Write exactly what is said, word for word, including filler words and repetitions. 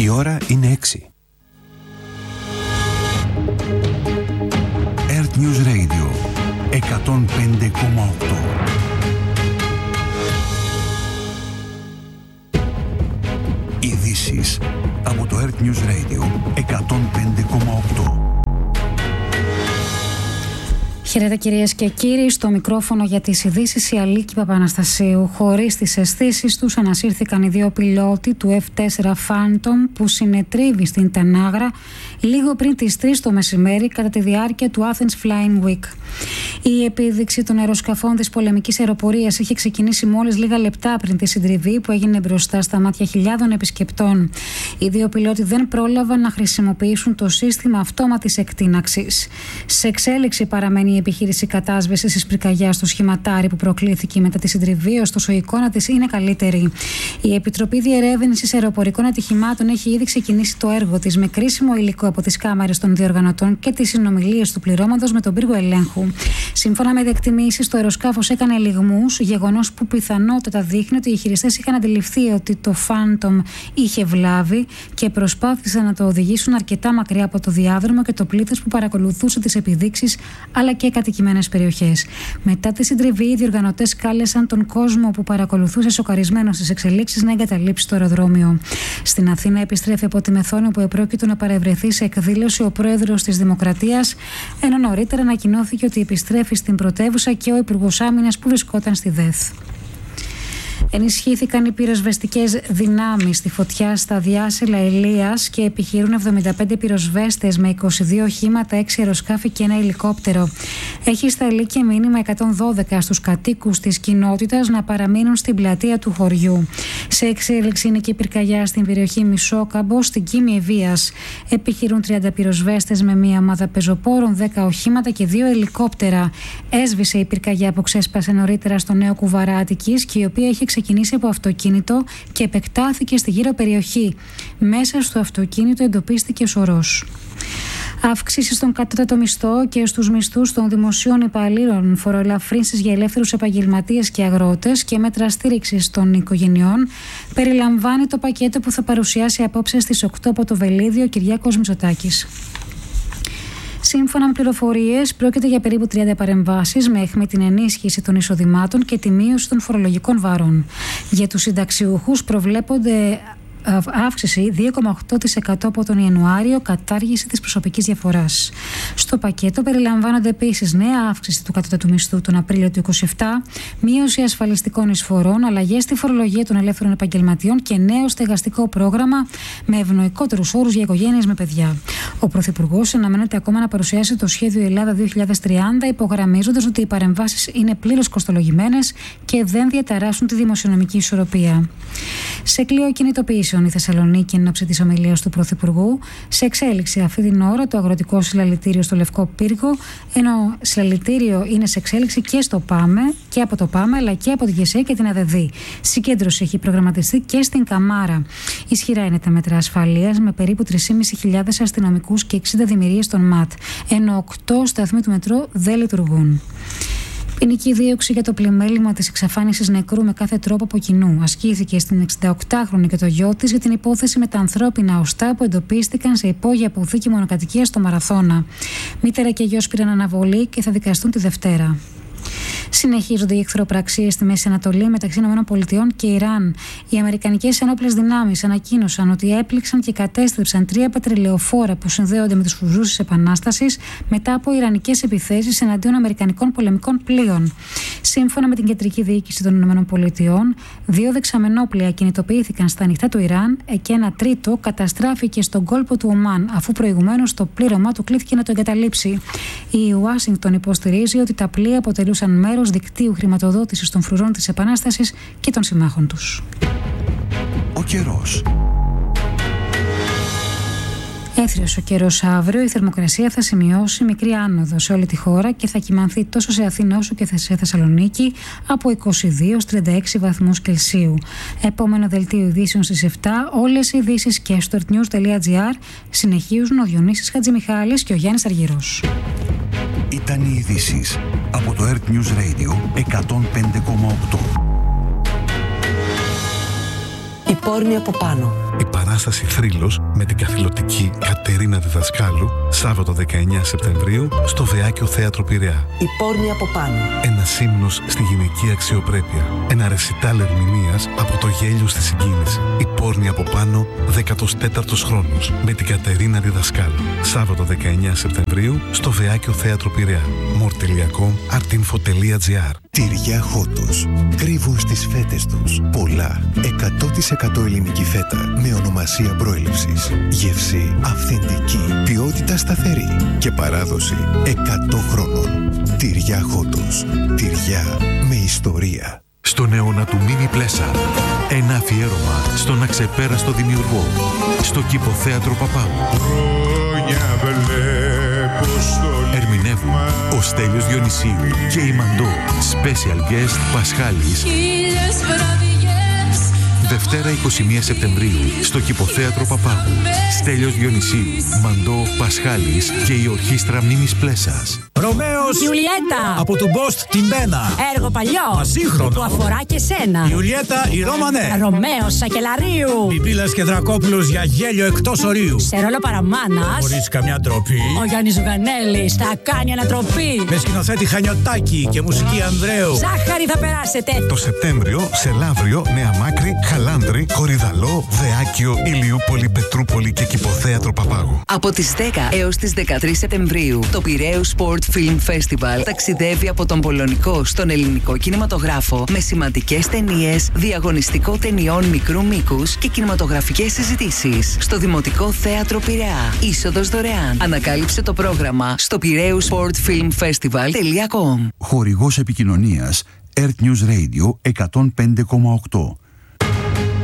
ώρα είναι έξι. Earth News Radio εκατόν πέντε κόμμα οκτώ. Ειδήσεις από το Earth News Radio εκατόν πέντε κόμμα οκτώ. Χαίρετε κυρίες και κύριοι, στο μικρόφωνο για τις ειδήσεις η Αλίκη Παπαναστασίου. Χωρίς τις αισθήσεις τους ανασύρθηκαν οι δύο πιλότοι του εφ τέσσερα Phantom που συνετρίβει στην Τανάγρα λίγο πριν τις τρεις το μεσημέρι κατά τη διάρκεια του Athens Flying Week. Η επίδειξη των αεροσκαφών της πολεμικής αεροπορίας είχε ξεκινήσει μόλις λίγα λεπτά πριν τη συντριβή που έγινε μπροστά στα μάτια χιλιάδων επισκεπτών. Οι δύο πιλότοι δεν πρόλαβαν να χρησιμοποιήσουν το σύστημα αυτόματης εκτείναξης. Σε εξέλιξη παραμένει η επιχείρηση κατάσβεσης της πυρκαγιάς στο σχηματάρι που προκλήθηκε μετά τη συντριβή, ωστόσο η εικόνα της είναι καλύτερη. Η Επιτροπή Διερεύνησης Αεροπορικών Ατυχημάτων έχει ήδη ξεκινήσει το έργο της με κρίσιμο υλικό από τις κάμερες των διοργανωτών και τις συνομιλίες του πληρώματος με τον πύργο ελέγχου. Σύμφωνα με εκτιμήσεις, το αεροσκάφος έκανε λιγμούς, γεγονός που πιθανότατα δείχνει ότι οι χειριστές είχαν αντιληφθεί ότι το Phantom είχε βλάβη και προσπάθησαν να το οδηγήσουν αρκετά μακριά από το διάδρομο και το πλήθος που παρακολουθούσε τις επιδείξεις αλλά και κατοικημένες περιοχές. Μετά τη συντριβή, οι διοργανωτές κάλεσαν τον κόσμο που παρακολουθούσε σοκαρισμένο στις εξελίξεις να εγκαταλείψει το αεροδρόμιο. Στην Αθήνα επιστρέφει από τη Μεθόνιο που επρόκειτο να παρευρεθεί σε εκδήλωση ο πρόεδρος της Δημοκρατίας, ενώ νωρίτερα ανακοινώθηκε ότι επιστρέφει στην πρωτεύουσα και ο Υπουργός Άμυνας που βρισκόταν στη ΔΕΘ. Ενισχύθηκαν οι πυροσβεστικές δυνάμεις στη φωτιά στα διάσελα Ηλίας και επιχειρούν εβδομήντα πέντε πυροσβέστες με είκοσι δύο οχήματα, έξι αεροσκάφη και ένα ελικόπτερο. Έχει σταλεί και μήνυμα εκατόν δώδεκα στους κατοίκους της κοινότητας να παραμείνουν στην πλατεία του χωριού. Σε εξέλιξη είναι και η πυρκαγιά στην περιοχή Μισόκαμπο, στην Κίμη Ευβοίας. Επιχειρούν τριάντα πυροσβέστες με μία ομάδα πεζοπόρων, δέκα οχήματα και δύο ελικόπτερα. Έσβησε η πυρκαγιά που ξέσπασε νωρίτερα στο Νέο Κουβαρά Αττικής και η οποία έχει ξεκινήσει από αυτοκίνητο και επεκτάθηκε στη γύρω περιοχή. Μέσα στο αυτοκίνητο εντοπίστηκε σωρός. Αυξήσεις στον κατώτατο μισθό και στους μισθούς των δημοσίων υπαλλήλων, φοροελαφρύνσεις για ελεύθερους επαγγελματίες και αγρότες και μέτρα στήριξης των οικογενειών περιλαμβάνει το πακέτο που θα παρουσιάσει απόψε στις οκτώ από το Βελίδιο ο Κυριάκος Μητσοτάκης. Σύμφωνα με πληροφορίες, πρόκειται για περίπου τριάντα παρεμβάσεις με αιχμή την ενίσχυση των εισοδημάτων και τη μείωση των φορολογικών βαρών. Για τους συνταξιούχους προβλέπονται αύξηση δύο κόμμα οκτώ τοις εκατό από τον Ιανουάριο, κατάργηση της προσωπικής διαφοράς. Στο πακέτο περιλαμβάνονται επίσης νέα αύξηση του κατώτατου μισθού τον Απρίλιο του είκοσι επτά, μείωση ασφαλιστικών εισφορών, αλλαγές στη φορολογία των ελεύθερων επαγγελματιών και νέο στεγαστικό πρόγραμμα με ευνοϊκότερους όρους για οικογένειες με παιδιά. Ο Πρωθυπουργός αναμένεται ακόμα να παρουσιάσει το σχέδιο Ελλάδα δύο χιλιάδες τριάντα, υπογραμμίζοντας ότι οι παρεμβάσεις είναι πλήρως κοστολογημένες και δεν διαταράσσουν τη δημοσιονομική ισορροπία. Σε κλείο κινητοποίηση η Θεσσαλονίκη εν ώψη της ομιλίας του Πρωθυπουργού. Σε εξέλιξη αυτή την ώρα το αγροτικό συλλαλητήριο στο Λευκό Πύργο, ενώ συλλαλητήριο είναι σε εξέλιξη και στο ΠΑΜΕ και από το ΠΑΜΕ αλλά και από την ΓΕΣΕ και την ΑΔΕΔ. Συγκέντρωση έχει προγραμματιστεί και στην Καμάρα. Ισχυρά είναι τα μέτρα ασφαλείας με περίπου τρεις χιλιάδες πεντακόσιους αστυνομικούς και εξήντα δημιουργίες των ΜΑΤ, ενώ οκτώ σταθμοί του μετρό δεν λειτουργούν. Ποινική δίωξη για το πλημέλημα της εξαφάνισης νεκρού με κάθε τρόπο από κοινού ασκήθηκε στην εξηνταοκτάχρονη και το γιο της για την υπόθεση με τα ανθρώπινα οστά που εντοπίστηκαν σε υπόγεια αποθήκη μονοκατοικίας στο Μαραθώνα. Μήτερα και γιος πήραν αναβολή και θα δικαστούν τη Δευτέρα. Συνεχίζονται οι εχθροπραξίες στη Μέση Ανατολή μεταξύ ΗΠΑ και Ιράν. Οι αμερικανικές ενόπλες δυνάμεις ανακοίνωσαν ότι έπληξαν και κατέστρεψαν τρία πετρελαιοφόρα που συνδέονται με τους φουζούς της Επανάστασης μετά από ιρανικές επιθέσεις εναντίον αμερικανικών πολεμικών πλοίων. Σύμφωνα με την κεντρική διοίκηση των ΗΠΑ, δύο δεξαμενόπλοια κινητοποιήθηκαν στα ανοιχτά του Ιράν και ένα τρίτο καταστράφηκε στον κόλπο του Ομάν, αφού προηγουμένως το πλήρωμά του κλήθηκε να το εγκαταλείψει. Η Ουάσιγκτον υποστηρίζει ότι τα πλοία αποτελούσαν μέρος δικτύου χρηματοδότησης των φρουρών της Επανάστασης και των συμμάχων τους. Ο καιρός. Έθριος ο καιρός αύριο, η θερμοκρασία θα σημειώσει μικρή άνοδο σε όλη τη χώρα και θα κυμανθεί τόσο σε Αθήνα όσο και σε Θεσσαλονίκη από είκοσι δύο έως τριάντα έξι βαθμούς Κελσίου. Επόμενο δελτίο ειδήσεων στις επτά. Όλες οι ειδήσεις και στο earthnews τελεία gr. Συνεχίζουν ο Διονύσης Χατζημιχάλης και ο Γιάννης Αργυρός. Ήταν οι ειδήσεις από το Earth News Radio εκατόν πέντε κόμμα οκτώ. Η πόρνη από πάνω. Η παράσταση Θρύλος με την καθηλωτική Κατερίνα Διδασκάλου, Σάββατο δεκαεννέα Σεπτεμβρίου, στο Βεάκιο Θέατρο Πειραιά. Η πόρνη από πάνω. Ένας ύμνος στη γυναική αξιοπρέπεια. Ένα ρεσιτάλ ερμηνείας από το γέλιο στη συγκίνηση. Η πόρνη από πάνω, δέκατος τέταρτος χρόνος, με την Κατερίνα Διδασκάλου. Σάββατο δεκαεννέα Σεπτεμβρίου, στο Βεάκιο Θέατρο Πειραιά. μορ τελεία κομ, artinfo τελεία gr. Τυριά Χότος. Κρύβουν στις φέτες τους πολλά. εκατό τοις εκατό ελληνική φέτα με ονομασία προέλευσης. Γεύση αυθεντική. Ποιότητα σταθερή. Και παράδοση εκατό χρόνων. Τυριά Χότος. Τυριά με ιστορία. Στον αιώνα του Μίνι Πλέσα. Ένα αφιέρωμα στον αξεπέραστο δημιουργό. Στο Κηποθέατρο Παπάγου. Ερμηνεύουν ο Στέλιος Διονυσίου και η Μαντώ. Special guest Πασχάλης. Δευτέρα εικοστή πρώτη Σεπτεμβρίου στο Κηποθέατρο Παπάγου. Στέλιος Διονυσίου, Μαντώ, Πασχάλης και η ορχήστρα Μίμης Πλέσας. Ρωμαίος Ιουλιέτα από του Μπόστ την Μπένα. Έργο παλιό Ασύγχρονο που αφορά και σένα. Ιουλιέτα η Ρώμανε. Ρωμαίος Σακελαρίου. Πιπίλας και Δρακόπουλος για γέλιο εκτός ορίου. Σε ρόλο παραμάνας Χωρίς καμιά ντροπή. ο Γιάννης Ζουγανέλης θα κάνει ανατροπή. Με σκηνοθέτη Χανιωτάκη και μουσική Ανδρέου. Ζάχαρη θα περάσετε. Το Σεπτέμβριο σε Λαύριο, Νέα Μάκρη, Χαλάνδρη, Κορυδαλό, Βεάκιο, Ηλιούπολη, Πετρούπολη και Κηποθέατρο Παπάγου. Από τις δέκα έως τις δεκατρείς Σεπτεμβρίου, το Πειραίους Sport Film Festival ταξιδεύει από τον πολωνικό στον ελληνικό κινηματογράφο με σημαντικές ταινίες, διαγωνιστικό ταινιών μικρού μήκους και κινηματογραφικές συζητήσεις. Στο Δημοτικό Θέατρο Πειραιά. Είσοδος δωρεάν. Ανακάλυψε το πρόγραμμα στο πειραίους σπορτ φιλμ φεστιβάλ τελεία κομ. Χορηγός επικοινωνίας Earth News Radio εκατόν πέντε κόμμα οκτώ.